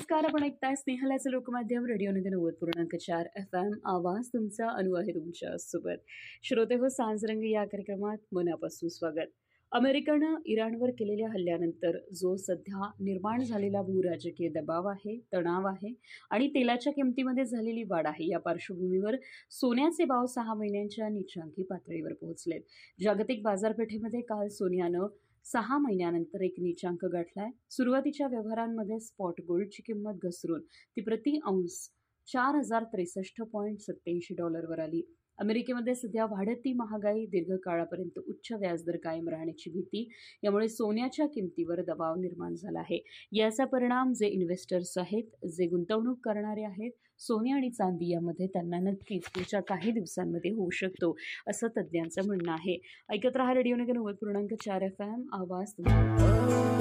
नमस्कार. आपण ऐकताय स्नेहलाचं लोकमाध्यम रेडिओ निधी 90.4 FM. आवाज तुमचा, अनु आहे तुमच्या सोबत. श्रोते हो, सांजरंग या कार्यक्रमात मनापासून स्वागत. अमेरिकेनं इराणवर केलेल्या हल्ल्यानंतर जो सध्या निर्माण झालेला भूराजकीय दबाव आहे, तणाव आहे आणि तेलाच्या किमतीमध्ये झालेली वाढ आहे, या पार्श्वभूमीवर सोन्याचे भाव 6 महिन्यांच्या नीचांकी पातळीवर पोहोचलेत. जागतिक बाजारपेठेमध्ये काल सोन्यानं 6 महिन्यानंतर एक नीचांक गाठलाय. सुरुवातीच्या व्यवहारांमध्ये स्पॉट गोल्डची किंमत घसरून ती प्रति औंस $4,063.87 आली. अमेरिकेमध्ये सध्या वाढती महागाई, दीर्घकाळापर्यंत उच्च व्याजदर कायम राहण्याची भीती यामुळे सोन्याच्या किमतीवर दबाव निर्माण झाला आहे. याचा परिणाम जे इन्व्हेस्टर्स आहेत, जे गुंतवणूक करणारे आहेत सोने आणि चांदी यामध्ये, त्यांना नक्कीच पुढच्या काही दिवसांमध्ये होऊ शकतो, असं तज्ज्ञांचं म्हणणं आहे. ऐकत रहा रेडिओ निधी 90.4 FM. आवाज